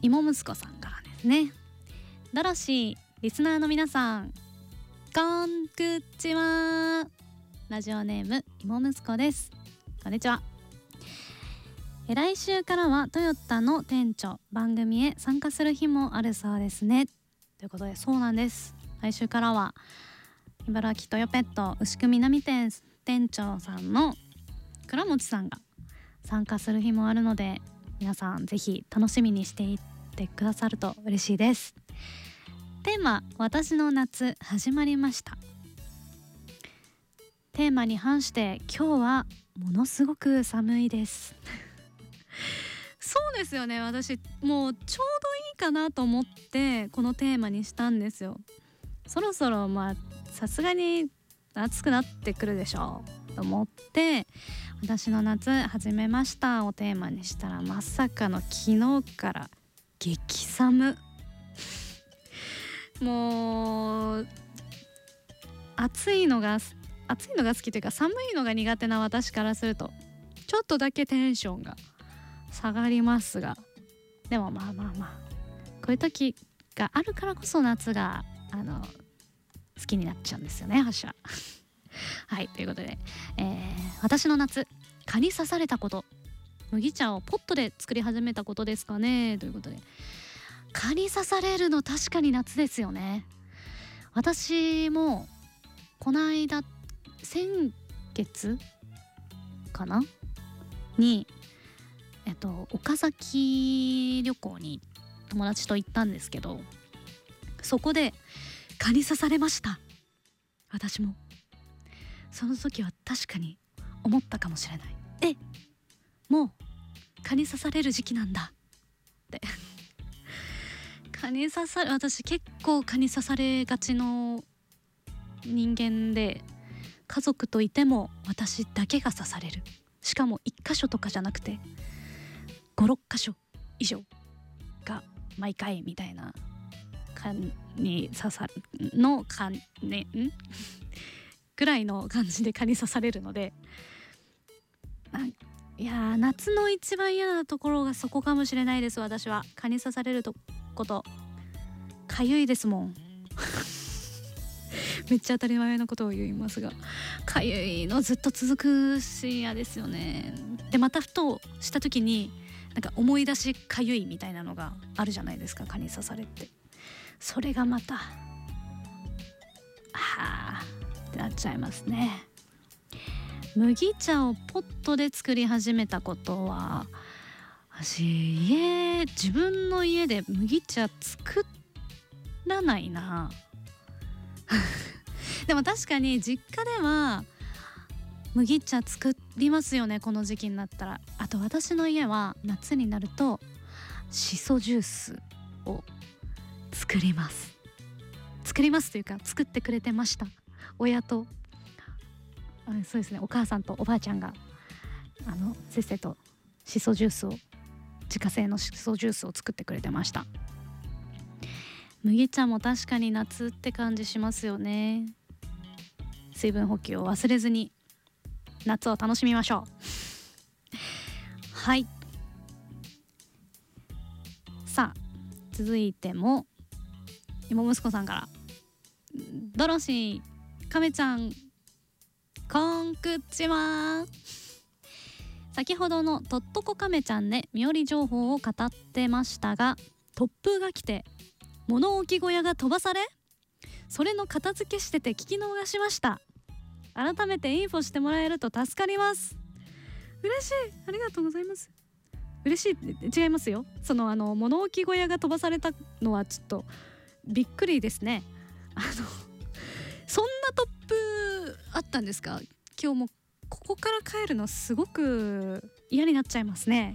芋息子さんからですね。ドロシーリスナーの皆さん、こんくちは。ラジオネーム芋息子です。こんにちは。来週からはトヨタの店長、番組へ参加する日もあるそうですね。ということで、そうなんです。来週からは茨城トヨペット牛久南店店長さんの倉持さんが参加する日もあるので、皆さんぜひ楽しみにしていってくださると嬉しいです。テーマ、私の夏始まりました。テーマに反して今日はものすごく寒いですそうですよね。私もうちょうどいいかなと思ってこのテーマにしたんですよ。そろそろさすがに暑くなってくるでしょうと思って、私の夏始めましたをテーマにしたら、まさかの昨日から激寒もう暑いのが好きというか、寒いのが苦手な私からするとちょっとだけテンションが下がりますが、でもまあこういう時があるからこそ夏が好きになっちゃうんですよね、私ははい、ということで、私の夏、蚊に刺されたこと、麦茶をポットで作り始めたことですかね、ということで、蚊に刺されるの確かに夏ですよね。私もこの間、先月かなに岡崎旅行に友達と行ったんですけど、そこで蚊に刺されました。私もその時は確かに思ったかもしれない。もう蚊に刺される時期なんだって蚊に刺され、私結構蚊に刺されがちの人間で、家族といても私だけが刺される。しかも1箇所とかじゃなくて5、6箇所以上が毎回みたいな蚊に刺さるのかねぐらいの感じで蚊に刺されるので、いや夏の一番嫌なところがそこかもしれないです。私は蚊に刺されることかゆいですもんめっちゃ当たり前のことを言いますが、かゆいのずっと続くし嫌ですよね。でまたふとした時になんか思い出しかゆいみたいなのがあるじゃないですか、蚊に刺されて。それがまたってなっちゃいますね。麦茶をポットで作り始めたことは、私自分の家で麦茶作らないなでも確かに実家では麦茶作りますよね、この時期になったら。あと私の家は夏になるとシソジュースを作りますというか作ってくれてました。親とそうですね、お母さんとおばあちゃんがせっせとシソジュースを、自家製のシソジュースを作ってくれてました。麦茶も確かに夏って感じしますよね。水分補給を忘れずに夏を楽しみましょうはい、さあ続いても芋息子さんから、ドロシーカメちゃんこんくちは。先ほどのとっとこカメちゃんで身寄り情報を語ってましたが、突風が来て物置小屋が飛ばされ、それの片付けしてて聞き逃しました。改めてインフォしてもらえると助かります。嬉しい、ありがとうございます。嬉しいって違いますよ。その物置小屋が飛ばされたのはちょっとびっくりですね。そんな突風あったんですか。今日もここから帰るのすごく嫌になっちゃいますね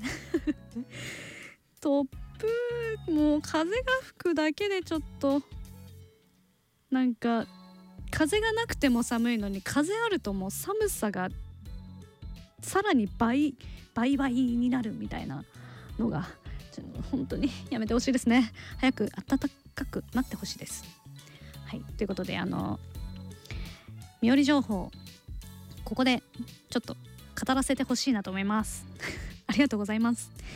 突風、もう風が吹くだけでちょっとなんか、風がなくても寒いのに風あるともう寒さがさらに倍になるみたいなのが本当にやめてほしいですね。早く暖かくなってほしいです。はい、ということで身寄り情報ここでちょっと語らせてほしいなと思いますありがとうございます。